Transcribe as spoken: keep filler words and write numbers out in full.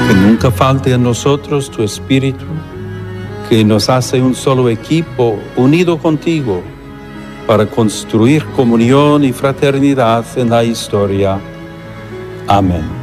Que nunca falte en nosotros tu espíritu, que nos hace un solo equipo unido contigo para construir comunión y fraternidad en la historia. Amén.